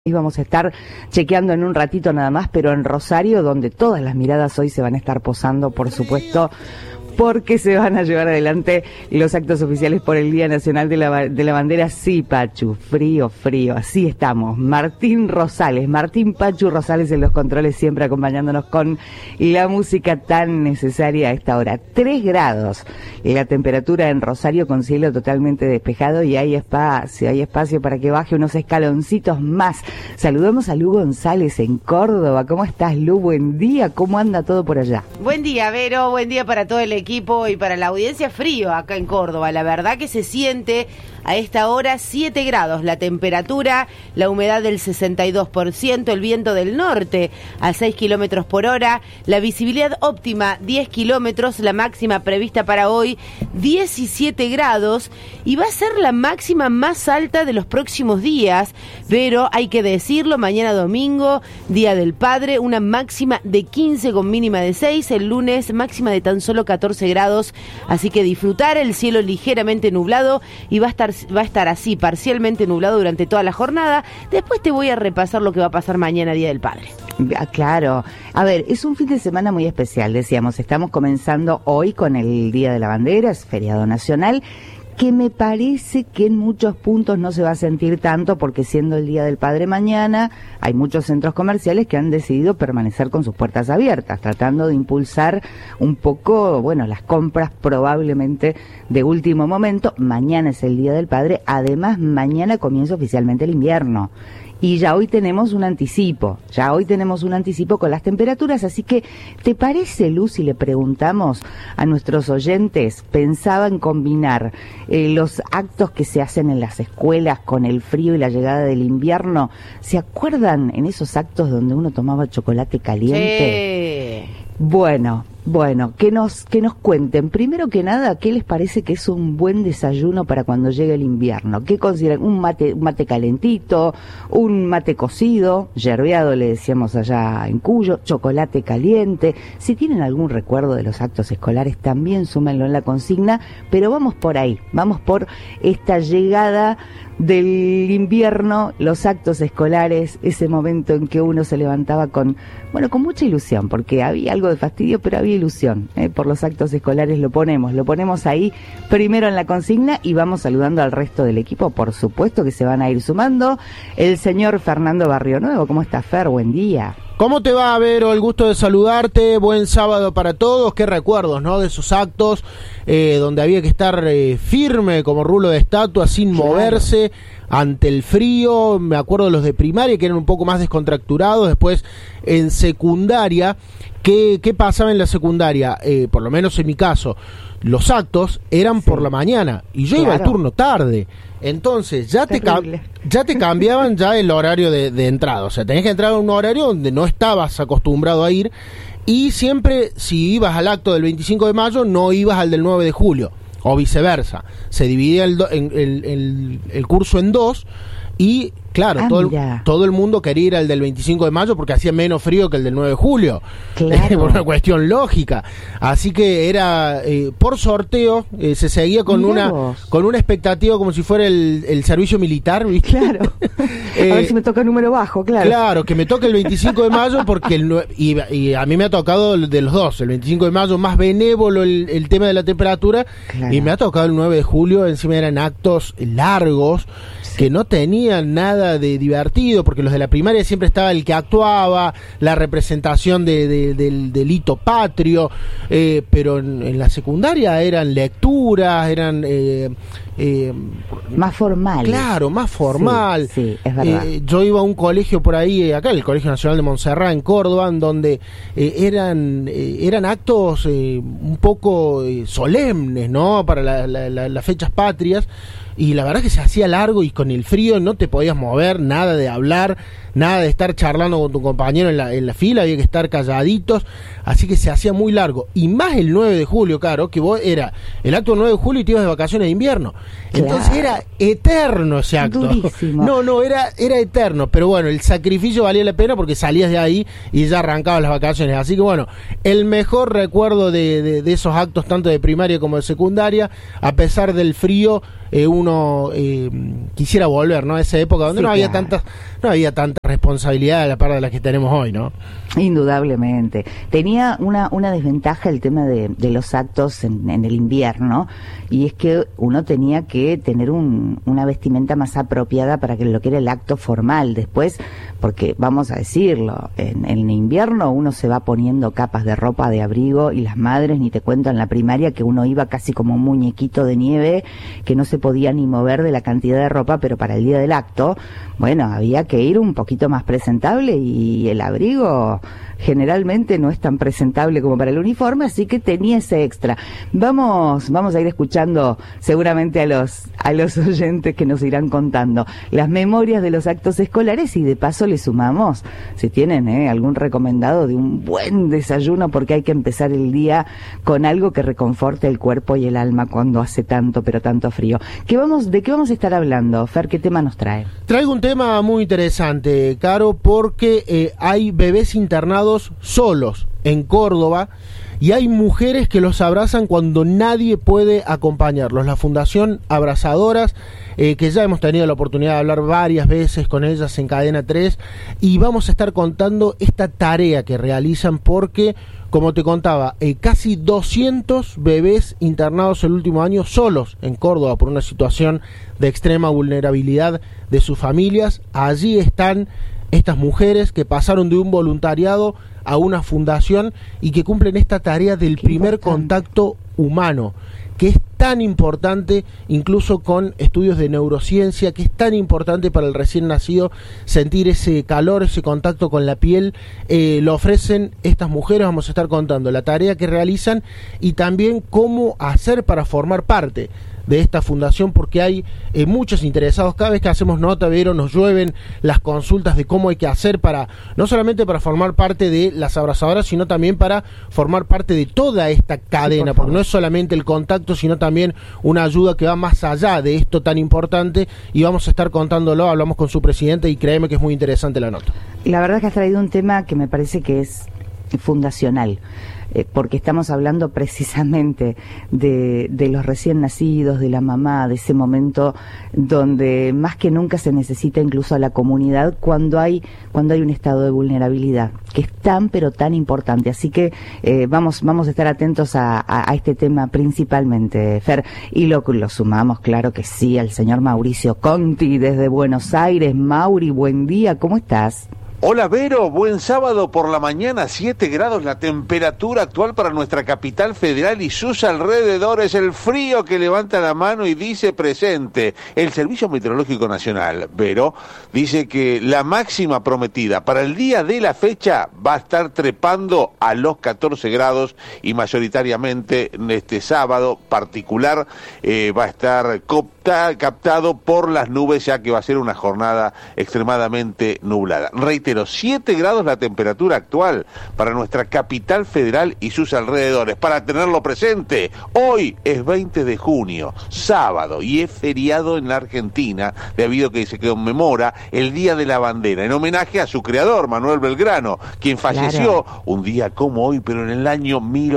Y vamos a estar chequeando en un ratito nada más, pero en Rosario, donde todas las miradas hoy se van a estar posando, por supuesto, porque se van a llevar adelante los actos oficiales por el Día Nacional de la Bandera. Sí, Pachu, frío, así estamos. Martín Pachu Rosales en los controles, siempre acompañándonos con la música tan necesaria a esta hora. 3 grados la temperatura en Rosario, con cielo totalmente despejado, y hay espacio para que baje unos escaloncitos más. Saludamos a Lu González en Córdoba. ¿Cómo estás, Lu? Buen día, ¿cómo anda todo por allá? Buen día, Vero, buen día para todo el equipo y para la audiencia. Frío acá en Córdoba, la verdad que se siente a esta hora 7 grados la temperatura, la humedad del 62%, el viento del norte a 6 kilómetros por hora, la visibilidad óptima 10 kilómetros, la máxima prevista para hoy 17 grados, y va a ser la máxima más alta de los próximos días, pero hay que decirlo, mañana domingo, Día del Padre, una máxima de 15 con mínima de 6, el lunes máxima de tan solo 14 grados, así que disfrutar, el cielo ligeramente nublado, y va a estar así parcialmente nublado durante toda la jornada. Después te voy a repasar lo que va a pasar mañana, Día del Padre. Claro, a ver, es un fin de semana muy especial, decíamos, estamos comenzando hoy con el Día de la Bandera, es feriado nacional, que me parece que en muchos puntos no se va a sentir tanto, porque siendo el Día del Padre mañana, hay muchos centros comerciales que han decidido permanecer con sus puertas abiertas, tratando de impulsar un poco, bueno, las compras probablemente de último momento. Mañana es el Día del Padre, además mañana comienza oficialmente el invierno. Y ya hoy tenemos un anticipo con las temperaturas, así que, ¿te parece, Luz, si le preguntamos a nuestros oyentes, pensaban combinar los actos que se hacen en las escuelas con el frío y la llegada del invierno? ¿Se acuerdan en esos actos donde uno tomaba chocolate caliente? Sí. Bueno, que nos cuenten, primero que nada, ¿qué les parece que es un buen desayuno para cuando llegue el invierno? ¿Qué consideran? ¿Un mate calentito? ¿Un mate cocido? Yerbeado, le decíamos allá en Cuyo, chocolate caliente. Si tienen algún recuerdo de los actos escolares, también súmenlo en la consigna, pero vamos por ahí, vamos por esta llegada del invierno, los actos escolares, ese momento en que uno se levantaba con mucha ilusión, porque había algo de fastidio, pero había ilusión, por los actos escolares. Lo ponemos ahí primero en la consigna, y vamos saludando al resto del equipo, por supuesto, que se van a ir sumando. El señor Fernando Barrionuevo, ¿cómo está, Fer? Buen día. ¿Cómo te va, Vero? El gusto de saludarte, buen sábado para todos. Qué recuerdos, ¿no?, de esos actos donde había que estar firme como rulo de estatua, sin moverse ante el frío. Me acuerdo de los de primaria, que eran un poco más descontracturados. Después, en secundaria, ¿qué pasaba en la secundaria? Por lo menos en mi caso, los actos eran por la mañana, y yo iba al turno tarde. Entonces ya te cambiaban ya el horario de entrada, o sea, tenías que entrar a un horario donde no estabas acostumbrado a ir, y siempre, si ibas al acto del 25 de mayo, no ibas al del 9 de julio, o viceversa. Se dividía el curso en dos, y claro, todo el mundo quería ir al del 25 de mayo porque hacía menos frío que el del 9 de julio. Claro. Por una cuestión lógica. Así que era por sorteo, se seguía con una expectativa como si fuera el servicio militar, ¿viste? Claro. A ver si me toca el número bajo, claro. Claro, que me toque el 25 de mayo, porque y a mí me ha tocado de los dos, el 25 de mayo más benévolo el tema de la temperatura, claro. Y me ha tocado el 9 de julio, encima eran actos largos, que no tenían nada de divertido, porque los de la primaria siempre estaba el que actuaba, la representación del hito patrio, pero en la secundaria eran lecturas, eran más formal. Claro, más formal. Sí, es verdad. Yo iba a un colegio por ahí, acá, el Colegio Nacional de Montserrat, en Córdoba, en donde eran actos un poco solemnes, ¿no?, para las fechas patrias. Y la verdad que se hacía largo, y con el frío no te podías mover, nada de hablar, nada de estar charlando con tu compañero en la fila, había que estar calladitos, así que se hacía muy largo. Y más el 9 de julio, claro, que vos era el acto del 9 de julio y te ibas de vacaciones de invierno. Claro. Entonces era eterno ese acto. Durísimo. No, era eterno, pero bueno, el sacrificio valía la pena porque salías de ahí y ya arrancabas las vacaciones. Así que bueno, el mejor recuerdo de esos actos, tanto de primaria como de secundaria, a pesar del frío, uno quisiera volver, ¿no? A esa época donde Sí, no había claro. no había tanta responsabilidad a la par de la que tenemos hoy, ¿no? Indudablemente. Tenía una desventaja el tema de los actos en el invierno, y es que uno tenía que tener una vestimenta más apropiada para que lo que era el acto formal. Después, porque vamos a decirlo, en invierno uno se va poniendo capas de ropa de abrigo, y las madres, ni te cuento en la primaria, que uno iba casi como un muñequito de nieve, que no se podía ni mover de la cantidad de ropa, pero para el día del acto, bueno, había que ir un poquito más presentable, y el abrigo generalmente no es tan presentable como para el uniforme, así que tenía ese extra. Vamos a ir escuchando seguramente a los oyentes que nos irán contando las memorias de los actos escolares, y de paso le sumamos, si tienen algún recomendado de un buen desayuno, porque hay que empezar el día con algo que reconforte el cuerpo y el alma cuando hace tanto, pero tanto frío. ¿De qué vamos a estar hablando, Fer? ¿Qué tema nos trae? Traigo un tema muy interesante, Caro, porque hay bebés internados solos en Córdoba, y hay mujeres que los abrazan cuando nadie puede acompañarlos. La Fundación Abrazadoras, que ya hemos tenido la oportunidad de hablar varias veces con ellas en Cadena 3, y vamos a estar contando esta tarea que realizan porque, como te contaba, casi 200 bebés internados el último año solos en Córdoba por una situación de extrema vulnerabilidad de sus familias. Allí están estas mujeres que pasaron de un voluntariado a una fundación y que cumplen esta tarea del primer contacto humano, que es tan importante, incluso con estudios de neurociencia, que es tan importante para el recién nacido sentir ese calor, ese contacto con la piel. Lo ofrecen estas mujeres. Vamos a estar contando la tarea que realizan y también cómo hacer para formar parte de esta fundación, porque hay muchos interesados. Cada vez que hacemos nota, Vero, nos llueven las consultas de cómo hay que hacer para, no solamente para formar parte de las abrazadoras, sino también para formar parte de toda esta cadena, porque no es solamente el contacto, sino también una ayuda que va más allá de esto tan importante, y vamos a estar contándolo. Hablamos con su presidente y créeme que es muy interesante la nota. La verdad es que has traído un tema que me parece que es fundacional, porque estamos hablando precisamente de los recién nacidos, de la mamá, de ese momento donde más que nunca se necesita incluso a la comunidad cuando hay un estado de vulnerabilidad, que es tan pero tan importante. Así que vamos a estar atentos a este tema principalmente, Fer, y lo sumamos, claro que sí, al señor Mauricio Conti desde Buenos Aires. Mauri, buen día, ¿cómo estás? Hola Vero, buen sábado por la mañana, 7 grados la temperatura actual para nuestra capital federal y sus alrededores. El frío que levanta la mano y dice presente. El Servicio Meteorológico Nacional, Vero, dice que la máxima prometida para el día de la fecha va a estar trepando a los 14 grados, y mayoritariamente en este sábado particular va a estar captado por las nubes, ya que va a ser una jornada extremadamente nublada. Reitero, 7 grados la temperatura actual para nuestra capital federal y sus alrededores. Para tenerlo presente, hoy es 20 de junio, sábado, y es feriado en la Argentina, debido a que se conmemora el Día de la Bandera, en homenaje a su creador, Manuel Belgrano, quien falleció un día como hoy, pero en el año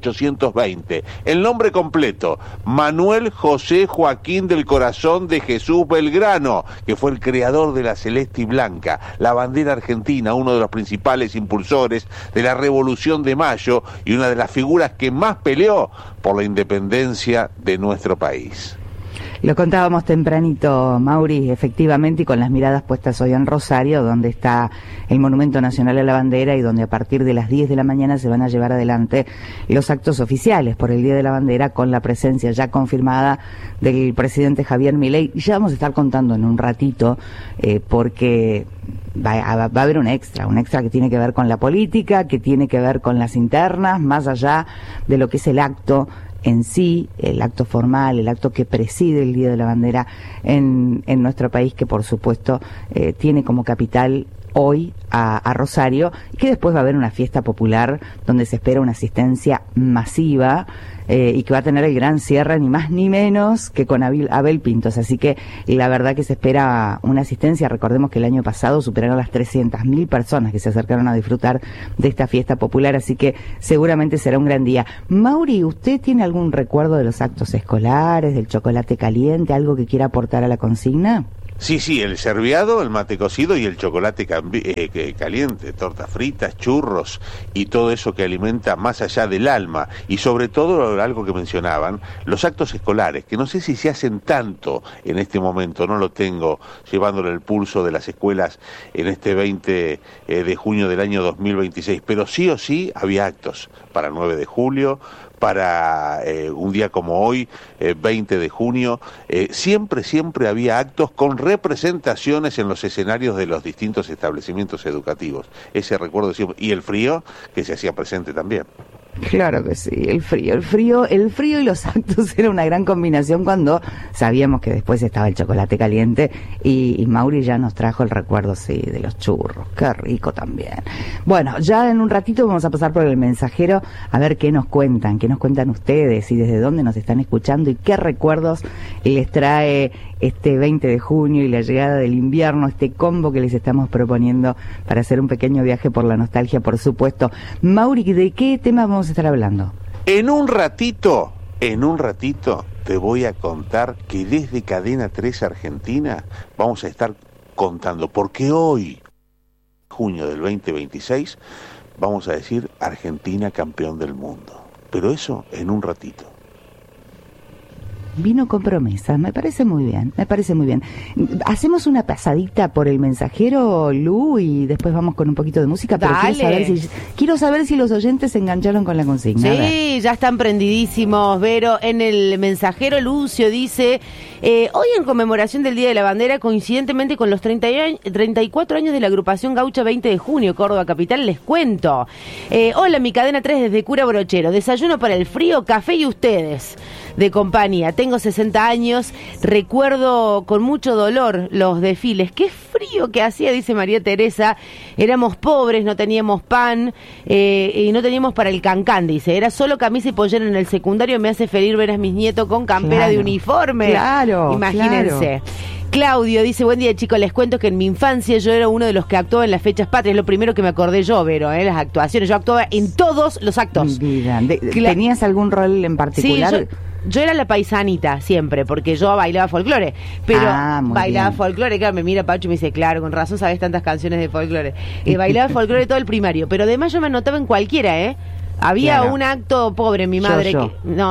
1820. El nombre completo: Manuel José Joaquín del Corazón de Jesús Belgrano, que fue el creador de la celeste y blanca, la bandera argentina, uno de los principales impulsores de la Revolución de Mayo y una de las figuras que más peleó por la independencia de nuestro país. Lo contábamos tempranito, Mauri, efectivamente, y con las miradas puestas hoy en Rosario, donde está el Monumento Nacional a la Bandera, y donde a partir de las 10 de la mañana se van a llevar adelante los actos oficiales por el Día de la Bandera, con la presencia ya confirmada del presidente Javier Milei. Y ya vamos a estar contando en un ratito, porque va a haber un extra que tiene que ver con la política, que tiene que ver con las internas, más allá de lo que es el acto en sí, el acto formal, el acto que preside el Día de la Bandera en nuestro país, que por supuesto tiene como capital hoy a Rosario, y que después va a haber una fiesta popular donde se espera una asistencia masiva, y que va a tener el gran cierre ni más ni menos que con Abel Pintos. Así que la verdad que se espera una asistencia. Recordemos que el año pasado superaron las 300.000 personas que se acercaron a disfrutar de esta fiesta popular, así que seguramente será un gran día. Mauri, ¿usted tiene algún recuerdo de los actos escolares, del chocolate caliente, algo que quiera aportar a la consigna? Sí, el serviado, el mate cocido y el chocolate caliente, tortas fritas, churros y todo eso que alimenta más allá del alma. Y sobre todo, algo que mencionaban, los actos escolares, que no sé si se hacen tanto en este momento, no lo tengo llevándole el pulso de las escuelas en este 20 de junio del año 2026, pero sí o sí había actos para el 9 de julio, para un día como hoy, 20 de junio, siempre había actos con representaciones en los escenarios de los distintos establecimientos educativos. Ese recuerdo siempre, y el frío que se hacía presente también. Claro que sí, el frío y los actos era una gran combinación cuando sabíamos que después estaba el chocolate caliente y Mauri ya nos trajo el recuerdo, sí, de los churros, qué rico también. Bueno, ya en un ratito vamos a pasar por el mensajero a ver qué nos cuentan ustedes y desde dónde nos están escuchando y qué recuerdos les trae este 20 de junio y la llegada del invierno, este combo que les estamos proponiendo para hacer un pequeño viaje por la nostalgia, por supuesto. Mauri, ¿de qué tema vamos a estar hablando? En un ratito te voy a contar que desde Cadena 3 Argentina vamos a estar contando, porque hoy, junio del 2026, vamos a decir Argentina campeón del mundo. Pero eso en un ratito. Vino con promesas, me parece muy bien. Hacemos una pasadita por el mensajero, Lu, y después vamos con un poquito de música, pero quiero saber si los oyentes se engancharon con la consigna. Sí, ya están prendidísimos, Vero. En el mensajero, Lucio dice, hoy en conmemoración del Día de la Bandera, coincidentemente con los 34 años de la agrupación gaucha 20 de junio, Córdoba Capital, les cuento. Hola, mi cadena 3 desde Cura Brochero, desayuno para el frío, café y ustedes de compañía. Tengo 60 años, recuerdo con mucho dolor los desfiles. Qué frío que hacía, dice María Teresa. Éramos pobres, no teníamos pan y no teníamos para el cancán, dice. Era solo camisa y pollera en el secundario. Me hace feliz ver a mis nietos con campera de uniforme. Claro, imagínense. Claro. Claudio dice, buen día chicos, les cuento que en mi infancia yo era uno de los que actuaba en las fechas patrias, lo primero que me acordé yo, Vero, las actuaciones, yo actuaba en todos los actos. Mi vida. ¿Tenías algún rol en particular? Sí, yo era la paisanita siempre, porque yo bailaba folclore, pero bailaba folclore, claro, me mira Pacho y me dice, claro, con razón sabes tantas canciones de folclore. Bailaba folclore todo el primario, pero además yo me anotaba en cualquiera, Había un acto, pobre mi madre, yo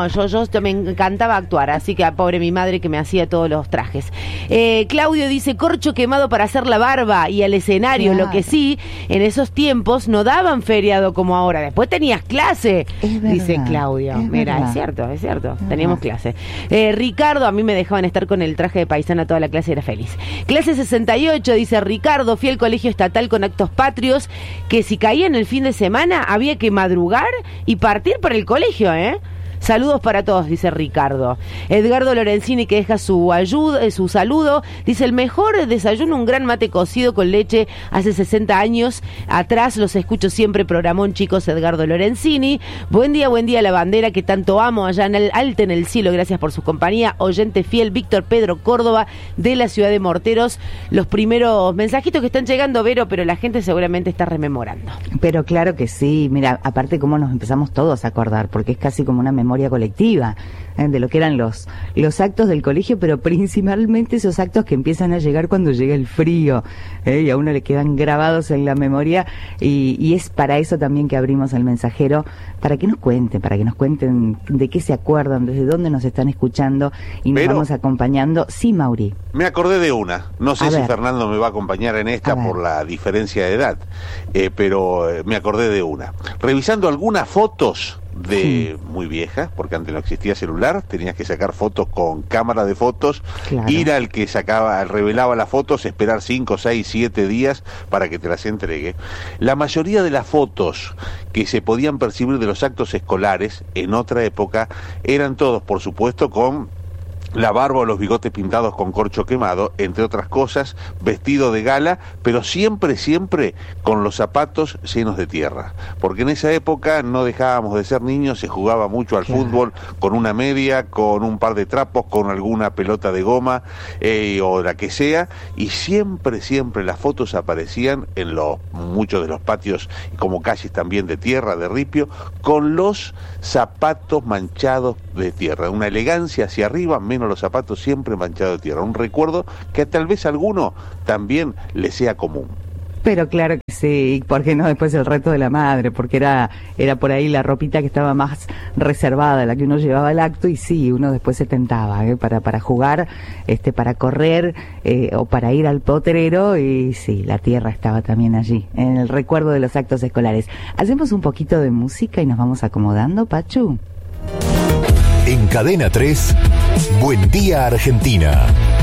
me encantaba actuar, así que pobre mi madre que me hacía todos los trajes. Claudio dice, corcho quemado para hacer la barba y al escenario, lo que sí, en esos tiempos no daban feriado como ahora, después tenías clase, dice Claudio. Mira, es cierto, teníamos clase. Ricardo, a mí me dejaban estar con el traje de paisana toda la clase, era feliz. Clase 68, dice Ricardo, fui al colegio estatal con actos patrios, que si caía en el fin de semana había que madrugar y partir para el colegio, Saludos para todos, dice Ricardo. Edgardo Lorenzini, que deja su saludo, dice, el mejor desayuno, un gran mate cocido con leche hace 60 años atrás, los escucho siempre, programón, chicos, Edgardo Lorenzini. Buen día la bandera que tanto amo allá en el alto en el cielo, gracias por su compañía, oyente fiel, Víctor Pedro Córdoba, de la ciudad de Morteros. Los primeros mensajitos que están llegando, Vero, pero la gente seguramente está rememorando. Pero claro que sí, mira, aparte cómo nos empezamos todos a acordar, porque es casi como una memoria colectiva de lo que eran los actos del colegio, pero principalmente esos actos que empiezan a llegar cuando llega el frío, y a uno le quedan grabados en la memoria, y es para eso también que abrimos el mensajero, para que nos cuenten de qué se acuerdan, desde dónde nos están escuchando, y nos vamos acompañando. Sí, Mauri. Me acordé de una, no sé si Fernando me va a acompañar en esta por la diferencia de edad, pero me acordé de una. Revisando algunas fotos muy viejas, porque antes no existía celular, tenías que sacar fotos con cámara de fotos, ir al que revelaba las fotos, esperar 5, 6, 7 días para que te las entregue. La mayoría de las fotos que se podían percibir de los actos escolares en otra época eran todos, por supuesto, con la barba o los bigotes pintados con corcho quemado, entre otras cosas, vestido de gala, pero siempre, siempre con los zapatos llenos de tierra. Porque en esa época no dejábamos de ser niños, se jugaba mucho al fútbol con una media, con un par de trapos, con alguna pelota de goma o la que sea, y siempre, siempre las fotos aparecían en muchos de los patios, como calles también de tierra, de ripio, con los zapatos manchados de tierra, una elegancia hacia arriba, menos los zapatos siempre manchados de tierra, un recuerdo que tal vez a alguno también le sea común. Pero claro que sí, ¿por qué no después el reto de la madre? Porque era por ahí la ropita que estaba más reservada, la que uno llevaba al acto, y sí, uno después se tentaba para jugar, para correr o para ir al potrero, y sí, la tierra estaba también allí, en el recuerdo de los actos escolares. Hacemos un poquito de música y nos vamos acomodando, Pachu. En Cadena 3, Buen Día Argentina.